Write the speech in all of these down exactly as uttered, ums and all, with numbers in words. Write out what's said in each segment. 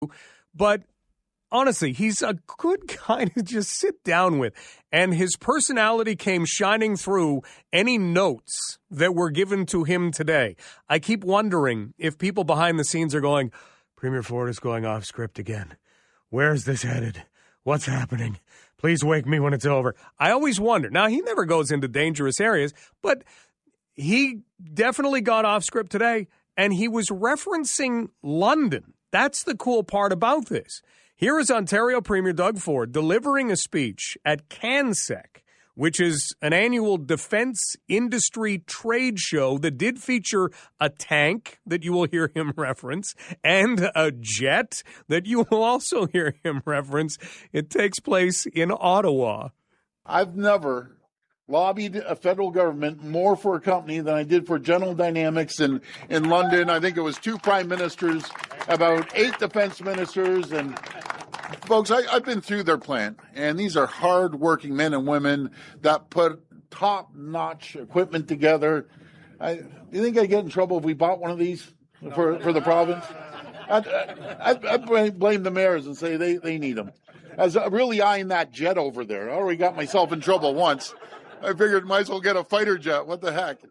But honestly, he's a good guy to just sit down with. And his personality came shining through any notes that were given to him today. I keep wondering if people behind the scenes are going, Premier Ford is going off script again. Where's this headed? What's happening? Please wake me when it's over. I always wonder. Now, he never goes into dangerous areas, but he definitely got off script today, and he was referencing London. That's the cool part about this. Here is Ontario Premier Doug Ford delivering a speech at CanSec, which is an annual defense industry trade show that did feature a tank that you will hear him reference and a jet that you will also hear him reference. It takes place in Ottawa. I've never lobbied a federal government more for a company than I did for General Dynamics in, in London. I think it was two prime ministers, about eight defense ministers, and folks, I, I've been through their plant, and these are hard-working men and women that put top-notch equipment together. I, do you think I'd get in trouble if we bought one of these for, for the province? I'd, I'd, I'd blame the mayors and say they, they need them. I was really eyeing that jet over there. I already got myself in trouble once. I figured might as well get a fighter jet. What the heck?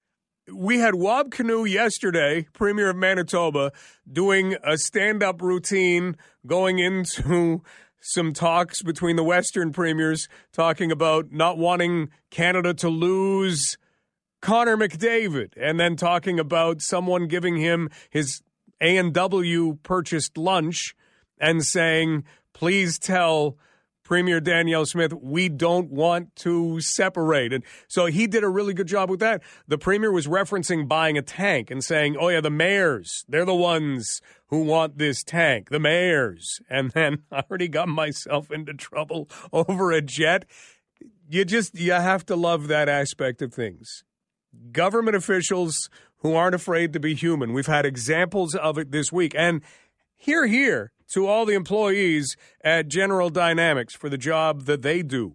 We had Wab Kinew yesterday, Premier of Manitoba, doing a stand-up routine going into some talks between the Western premiers, talking about not wanting Canada to lose Connor McDavid, and then talking about someone giving him his A and W purchased lunch and saying, please tell Premier Danielle Smith, we don't want to separate. And so he did a really good job with that. The Premier was referencing buying a tank and saying, oh, yeah, the mayors, they're the ones who want this tank, the mayors. And then I already got myself into trouble over a jet. You just, you have to love that aspect of things. Government officials who aren't afraid to be human. We've had examples of it this week. And here, here. To all the employees at General Dynamics for the job that they do.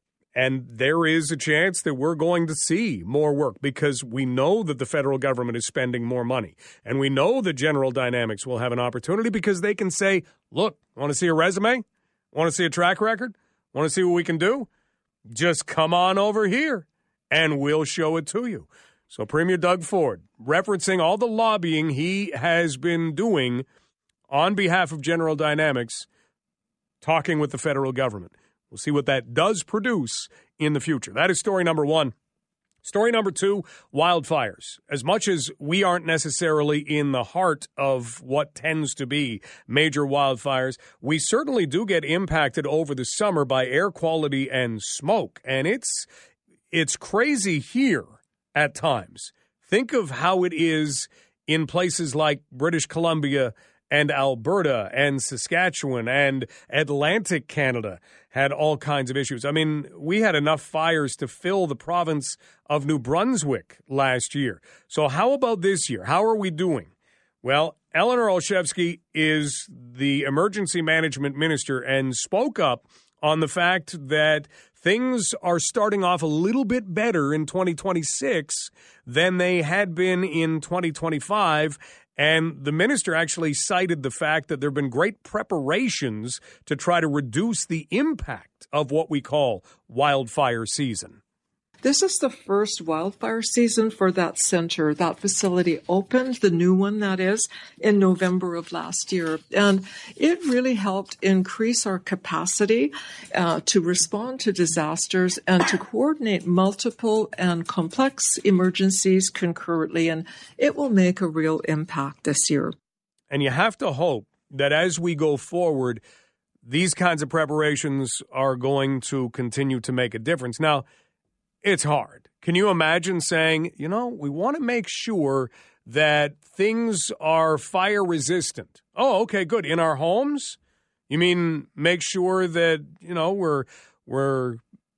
And there is a chance that we're going to see more work because we know that the federal government is spending more money. And we know that General Dynamics will have an opportunity because they can say, look, want to see a resume? Want to see a track record? Want to see what we can do? Just come on over here and we'll show it to you. So Premier Doug Ford, referencing all the lobbying he has been doing on behalf of General Dynamics, talking with the federal government. We'll see what that does produce in the future. That is story number one. Story number two, wildfires. As much as we aren't necessarily in the heart of what tends to be major wildfires, we certainly do get impacted over the summer by air quality and smoke. And it's it's crazy here at times. Think of how it is in places like British Columbia and Alberta and Saskatchewan and Atlantic Canada had all kinds of issues. I mean, we had enough fires to fill the province of New Brunswick last year. So how about this year? How are we doing? Well, Eleanor Olszewski is the emergency management minister and spoke up on the fact that things are starting off a little bit better in twenty twenty-six than they had been in twenty twenty-five. And the minister actually cited the fact that there have been great preparations to try to reduce the impact of what we call wildfire season. This is the first wildfire season for that center. That facility opened, the new one that is, in November of last year. And it really helped increase our capacity uh, to respond to disasters and to coordinate multiple and complex emergencies concurrently. And it will make a real impact this year. And you have to hope that as we go forward, these kinds of preparations are going to continue to make a difference. Now, it's hard. Can you imagine saying, you know, we want to make sure that things are fire resistant? Oh, okay, good. In our homes? You mean make sure that, you know, we're we're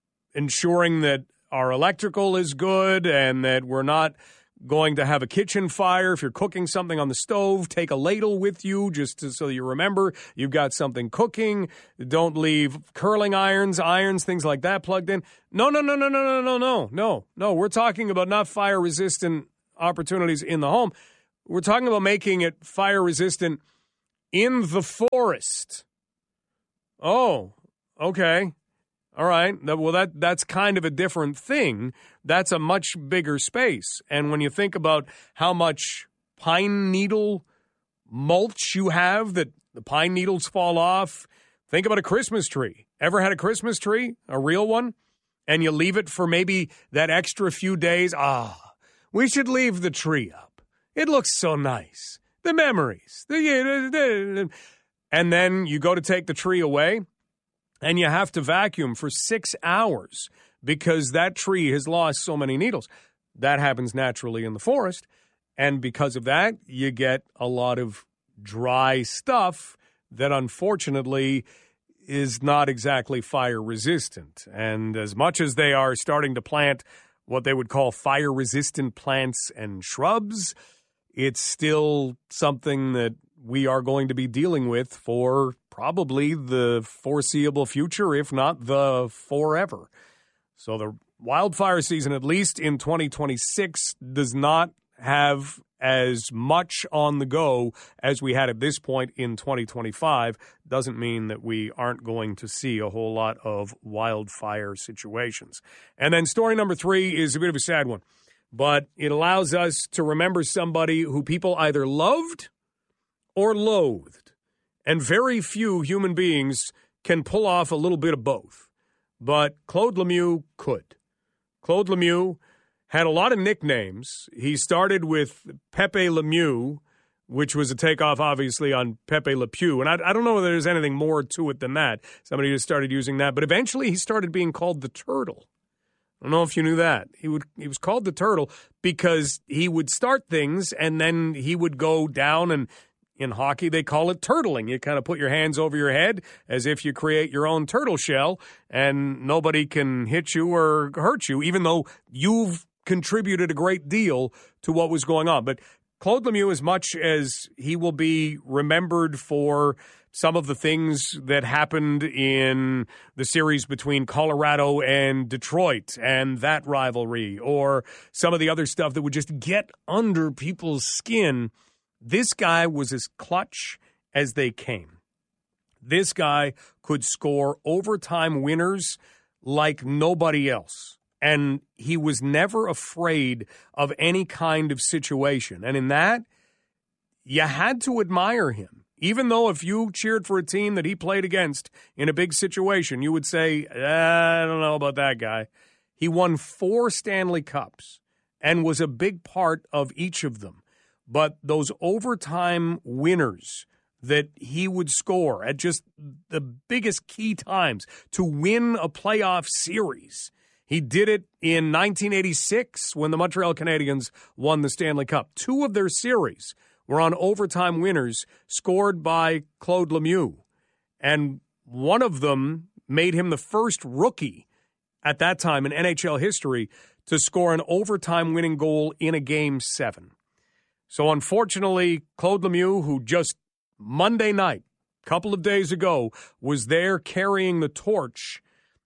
ensuring that our electrical is good and that we're not going to have a kitchen fire. If you're cooking something on the stove, take a ladle with you just to, so you remember you've got something cooking. Don't leave curling irons, irons, things like that plugged in. No, no, no, no, no, no, no, no, no, no. We're talking about not fire-resistant opportunities in the home. We're talking about making it fire-resistant in the forest. Oh, okay. All right. Well, that that's kind of a different thing. That's a much bigger space. And when you think about how much pine needle mulch you have, that the pine needles fall off, think about a Christmas tree. Ever had a Christmas tree, a real one, and you leave it for maybe that extra few days? Ah, we should leave the tree up. It looks so nice. The memories. The, and then you go to take the tree away, and you have to vacuum for six hours because that tree has lost so many needles. That happens naturally in the forest. And because of that, you get a lot of dry stuff that unfortunately is not exactly fire resistant. And as much as they are starting to plant what they would call fire resistant plants and shrubs, it's still something that we are going to be dealing with for probably the foreseeable future, if not the forever. So the wildfire season, at least in twenty twenty-six, does not have as much on the go as we had at this point in twenty twenty-five. Doesn't mean that we aren't going to see a whole lot of wildfire situations. And then story number three is a bit of a sad one, but it allows us to remember somebody who people either loved or loathed. And very few human beings can pull off a little bit of both. But Claude Lemieux could. Claude Lemieux had a lot of nicknames. He started with Pepe Lemieux, which was a takeoff, obviously, on Pepe Le Pew. And I, I don't know whether there's anything more to it than that. Somebody just started using that. But eventually he started being called the Turtle. I don't know if you knew that. He would he was called the Turtle because he would start things and then he would go down, and in hockey they call it turtling. You kind of put your hands over your head as if you create your own turtle shell and nobody can hit you or hurt you, even though you've contributed a great deal to what was going on. But Claude Lemieux, as much as he will be remembered for some of the things that happened in the series between Colorado and Detroit and that rivalry, or some of the other stuff that would just get under people's skin, this guy was as clutch as they came. This guy could score overtime winners like nobody else. And he was never afraid of any kind of situation. And in that, you had to admire him. Even though if you cheered for a team that he played against in a big situation, you would say, I don't know about that guy. He won four Stanley Cups and was a big part of each of them. But those overtime winners that he would score at just the biggest key times to win a playoff series, he did it in nineteen eighty-six when the Montreal Canadiens won the Stanley Cup. Two of their series were on overtime winners scored by Claude Lemieux. And one of them made him the first rookie at that time in N H L history to score an overtime winning goal in a game seven. So unfortunately, Claude Lemieux, who just Monday night, a couple of days ago, was there carrying the torch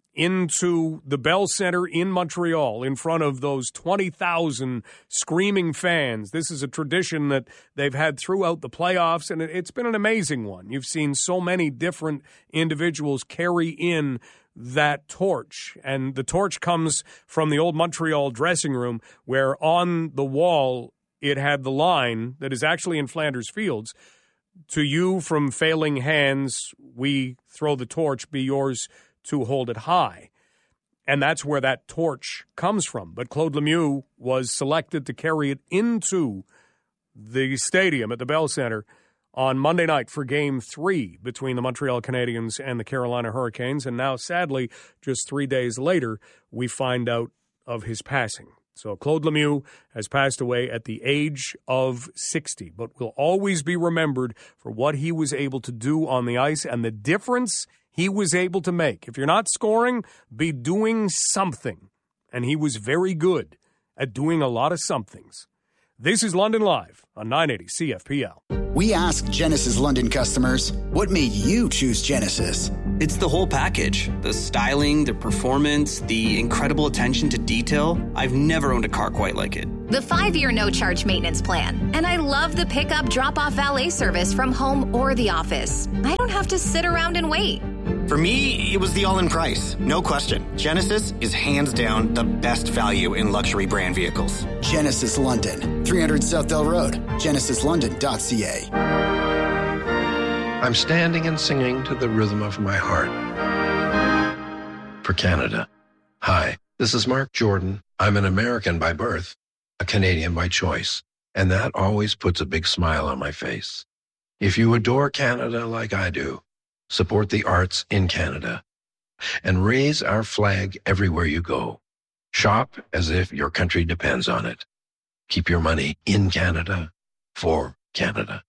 into the Bell Center in Montreal in front of those twenty thousand screaming fans. This is a tradition that they've had throughout the playoffs, and it's been an amazing one. You've seen so many different individuals carry in that torch, and the torch comes from the old Montreal dressing room, where on the wall it had the line that is actually in Flanders Fields, "To you from failing hands, we throw the torch, be yours to hold it high." And that's where that torch comes from. But Claude Lemieux was selected to carry it into the stadium at the Bell Center on Monday night for Game three between the Montreal Canadiens and the Carolina Hurricanes. And now, sadly, just three days later, we find out of his passing. So Claude Lemieux has passed away at the age of sixty, but will always be remembered for what he was able to do on the ice and the difference he was able to make. If you're not scoring, be doing something. And he was very good at doing a lot of somethings. This is London Live on nine eighty C F P L. We asked Genesis London customers, what made you choose Genesis? It's the whole package. The styling, the performance, the incredible attention to detail. I've never owned a car quite like it. The five-year no-charge maintenance plan. And I love the pickup drop-off valet service from home or the office. I don't have to sit around and wait. For me, it was the all-in price. No question. Genesis is hands down the best value in luxury brand vehicles. Genesis London, three hundred Southdale Road, genesis london dot c a. I'm standing and singing to the rhythm of my heart. For Canada. Hi, this is Mark Jordan. I'm an American by birth, a Canadian by choice, and that always puts a big smile on my face. If you adore Canada like I do, support the arts in Canada and raise our flag everywhere you go. Shop as if your country depends on it. Keep your money in Canada for Canada.